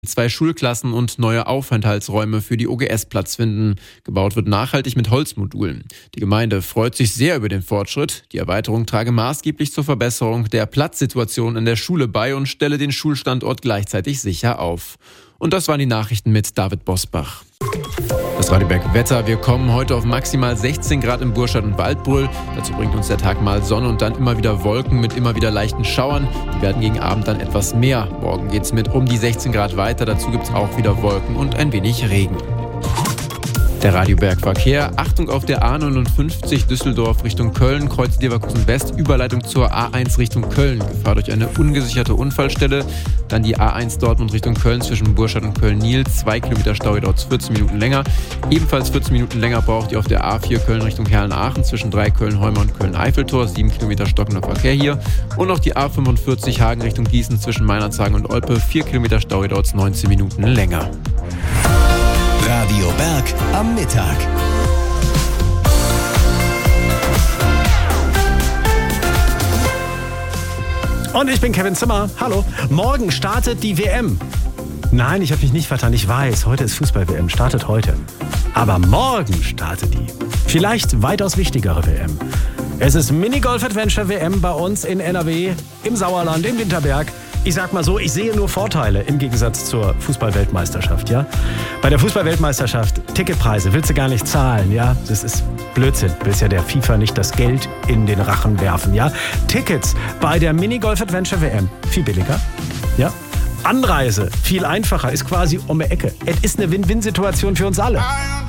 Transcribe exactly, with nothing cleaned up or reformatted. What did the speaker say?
Zwei Schulklassen und neue Aufenthaltsräume für die O G S Platz finden. Gebaut wird nachhaltig mit Holzmodulen. Die Gemeinde freut sich sehr über den Fortschritt. Die Erweiterung trage maßgeblich zur Verbesserung der Platzsituation in der Schule bei und stelle den Schulstandort gleichzeitig sicher auf. Und das waren die Nachrichten mit David Bosbach. Das Radioberg Wetter. Wir kommen heute auf maximal sechzehn Grad in Burstadt und Waldbröl. Dazu bringt uns der Tag mal Sonne und dann immer wieder Wolken mit immer wieder leichten Schauern. Die werden gegen Abend dann etwas mehr. Morgen geht es mit um die sechzehn Grad weiter. Dazu gibt es auch wieder Wolken und ein wenig Regen. Der Radioberg-Verkehr. Achtung auf der A neunundfünfzig Düsseldorf Richtung Köln, Kreuz Leverkusen West, Überleitung zur A eins Richtung Köln. Gefahr durch eine ungesicherte Unfallstelle. Dann die A eins Dortmund Richtung Köln zwischen Burstadt und Köln-Niel. Zwei Kilometer Stau, dauert es vierzehn Minuten länger. Ebenfalls vierzehn Minuten länger braucht ihr auf der A vier Köln Richtung Herrn-Aachen zwischen drei Köln-Heumer und Köln-Eiffeltor. Sieben Kilometer stockender Verkehr hier. Und noch die A fünfundvierzig Hagen Richtung Gießen zwischen Meinerzhagen und Olpe. Vier Kilometer Stau, dauert es neunzehn Minuten länger. Radio Berg am Mittag. Und ich bin Kevin Zimmer. Hallo. Morgen startet die W M. Nein, ich habe mich nicht vertan. Ich weiß, heute ist Fußball-W M. Startet heute. Aber morgen startet die vielleicht weitaus wichtigere W M. Es ist Minigolf-Adventure-W M bei uns in N R W, im Sauerland, im Winterberg. Ich sag mal so, ich sehe nur Vorteile im Gegensatz zur Fußball-Weltmeisterschaft, ja? Bei der Fußball-Weltmeisterschaft, Ticketpreise willst du gar nicht zahlen, ja? Das ist Blödsinn. Willst ja der FIFA nicht das Geld in den Rachen werfen, ja? Tickets bei der Minigolf-Adventure-W M viel billiger, ja? Anreise viel einfacher, ist quasi um die Ecke. Es ist eine Win-Win-Situation für uns alle.